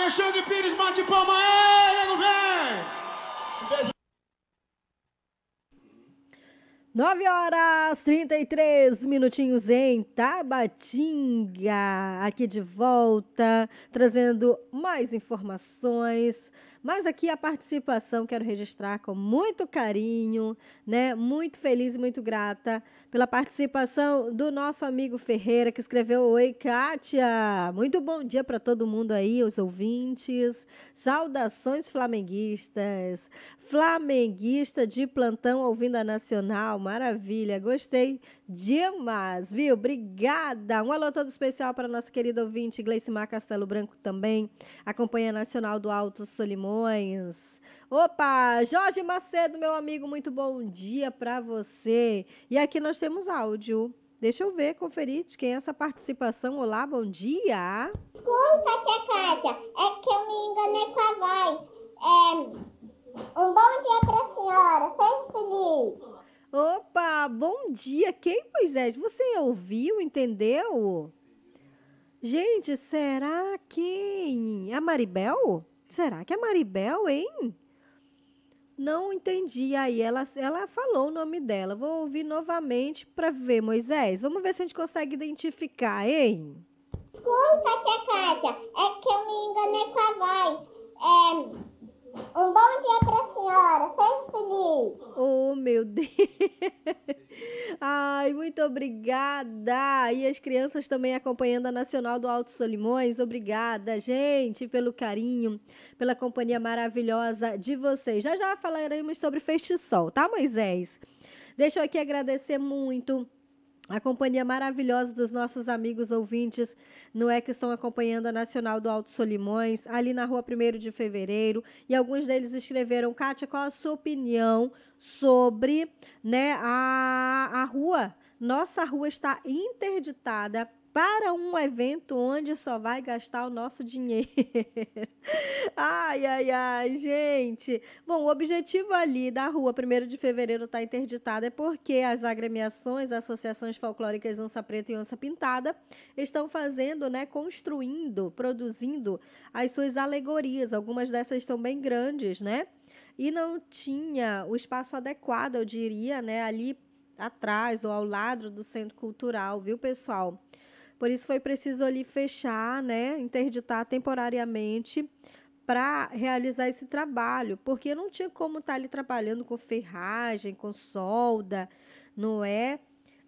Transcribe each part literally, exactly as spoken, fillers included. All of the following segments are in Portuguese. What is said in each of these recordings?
Alexandre Pires, bate palma aí, nego vem! nove horas trinta e três minutinhos em Tabatinga, aqui de volta, trazendo mais informações, mas aqui a participação quero registrar com muito carinho, né? Muito feliz e muito grata pela participação do nosso amigo Ferreira, que escreveu: Oi, Kátia, muito bom dia para todo mundo aí, os ouvintes, saudações flamenguistas, flamenguista de plantão ouvindo a Nacional, maravilha, gostei demais, viu? Obrigada. Um alô todo especial para nossa querida ouvinte Gleicimar Castelo Branco também, acompanha a Nacional do Alto Solimões. Opa, Jorge Macedo, meu amigo, muito bom dia para você. E aqui nós temos áudio. Deixa eu ver, conferir de quem é essa participação. Olá, bom dia. Escuta, tia Kátia, é que eu me enganei com a voz. É... Um bom dia para a senhora, seja feliz. Opa, bom dia. Quem, Moisés? Você ouviu, entendeu? Gente, será quem? A Maribel? Será que é a Maribel, hein? Não entendi. Aí ela, ela falou o nome dela. Vou ouvir novamente para ver, Moisés. Vamos ver se a gente consegue identificar, hein? Escuta, tia Kátia, é que eu me enganei com a voz. É... Um bom dia para a senhora, seja feliz. Oh, meu Deus. Ai, muito obrigada. E as crianças também acompanhando a Nacional do Alto Solimões. Obrigada, gente, pelo carinho, pela companhia maravilhosa de vocês. Já já falaremos sobre Festisol, tá, Moisés? Deixa eu aqui agradecer muito a companhia maravilhosa dos nossos amigos ouvintes, não é, que estão acompanhando a Nacional do Alto Solimões, ali na rua primeiro de fevereiro, e alguns deles escreveram: Kátia, qual a sua opinião sobre, né, a, a rua? Nossa rua está interditada para um evento onde só vai gastar o nosso dinheiro. Ai, ai, ai, gente. Bom, o objetivo ali da rua primeiro de fevereiro está interditada é porque as agremiações, associações folclóricas Onça Preta e Onça Pintada estão fazendo, né, construindo, produzindo as suas alegorias. Algumas dessas são bem grandes, né? E não tinha o espaço adequado, eu diria, né, ali atrás ou ao lado do centro cultural, viu, pessoal? Por isso foi preciso ali fechar, né, interditar temporariamente para realizar esse trabalho, porque não tinha como estar ali trabalhando com ferragem, com solda, não é?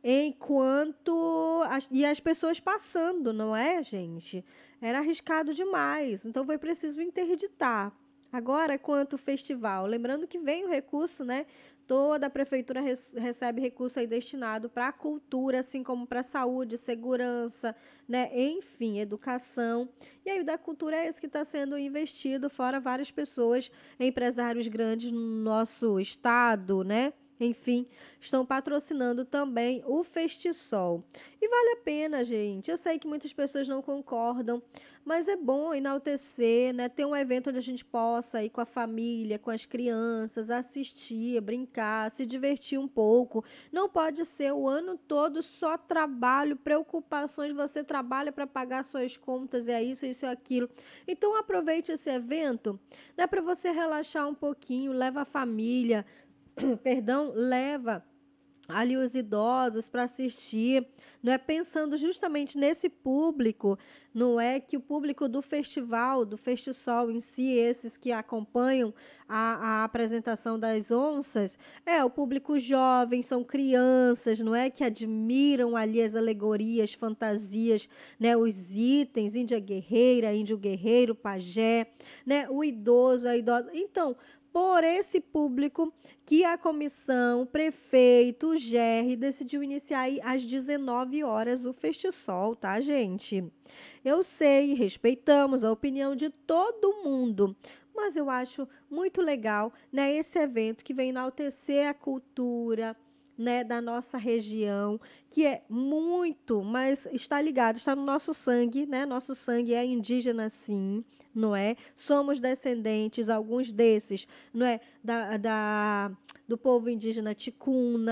Enquanto as, e as pessoas passando, não é, gente? Era arriscado demais, então foi preciso interditar. Agora, quanto festival, lembrando que vem o recurso, né? Toda a prefeitura res, recebe recurso aí destinado para a cultura, assim como para a saúde, segurança, né? Enfim, educação. E aí o da cultura é esse que está sendo investido, fora várias pessoas, empresários grandes no nosso estado, né? Enfim, estão patrocinando também o Festisol. E vale a pena, gente. Eu sei que muitas pessoas não concordam, mas é bom enaltecer, né? Ter um evento onde a gente possa ir com a família, com as crianças, assistir, brincar, se divertir um pouco. Não pode ser o ano todo só trabalho, preocupações. Você trabalha para pagar suas contas, é isso, isso e aquilo. Então, aproveite esse evento, né, para você relaxar um pouquinho, leva a família, perdão, leva ali os idosos para assistir, não é, pensando justamente nesse público, não é, que o público do festival, do Festisol em si, esses que acompanham a, a apresentação das onças, é o público jovem, são crianças, não é, que admiram ali as alegorias, fantasias, né, os itens, Índia Guerreira, Índio Guerreiro, Pajé, né, o idoso, a idosa. Então, por esse público que a comissão, o prefeito, o G R, decidiu iniciar aí às dezenove horas o Festisol, tá, gente? Eu sei, respeitamos a opinião de todo mundo, mas eu acho muito legal, né, esse evento que vem enaltecer a cultura, né, da nossa região, que é muito, mas está ligado, está no nosso sangue, né? Nosso sangue é indígena, sim, não é? Somos descendentes, alguns desses, não é? Da, da, do povo indígena ticuna,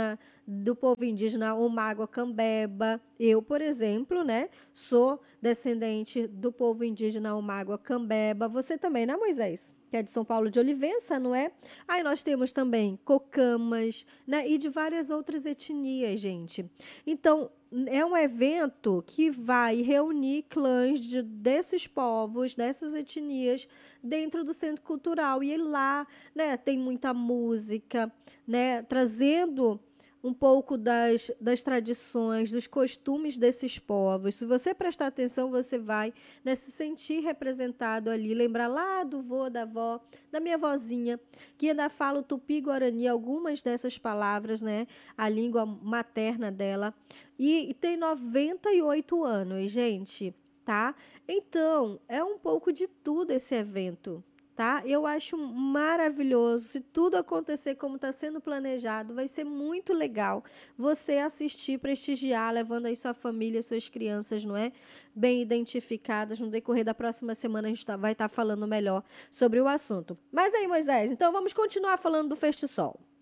do povo indígena Omágua Cambeba. Eu, por exemplo, né, sou descendente do povo indígena Omágua Cambeba. Você também, né, Moisés? Que é de São Paulo de Olivença, não é? Aí nós temos também Cocamas, né? E de várias outras etnias, gente. Então, é um evento que vai reunir clãs de, desses povos, dessas etnias, dentro do Centro Cultural. E lá, né, tem muita música, né? Trazendo um pouco das, das tradições, dos costumes desses povos. Se você prestar atenção, você vai, né, se sentir representado ali, lembrar lá do vô, da avó, da minha vozinha, que ainda fala o tupi-guarani, algumas dessas palavras, né, a língua materna dela, e, e tem noventa e oito anos, gente, tá? Então, é um pouco de tudo esse evento. Tá? Eu acho maravilhoso. Se tudo acontecer como está sendo planejado, vai ser muito legal você assistir, prestigiar, levando aí sua família, suas crianças, não é? Bem identificadas. No decorrer da próxima semana, a gente tá, vai estar tá falando melhor sobre o assunto. Mas aí, Moisés, então vamos continuar falando do Feste Sol.